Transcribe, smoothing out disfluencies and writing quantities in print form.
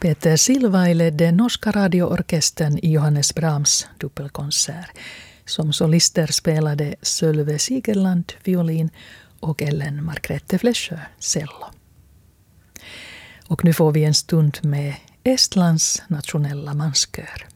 Peter Silva ledde norska radioorkestern i Johannes Brahms dubbelkonsert. Som solister spelade Sölve Sigerland violin och Ellen Margrethe Flesjö cello. Och nu får vi en stund med Estlands nationella manskör.